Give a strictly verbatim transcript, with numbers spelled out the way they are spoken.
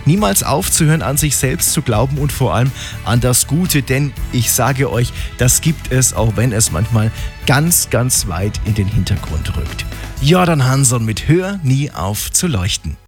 niemals aufzuhören, an sich selbst zu glauben und vor allem an das Gute, denn ich sage euch, das gibt es, auch wenn es manchmal ganz, ganz weit in den Hintergrund rückt. Jordan Hanson mit Hör nie auf zu leuchten.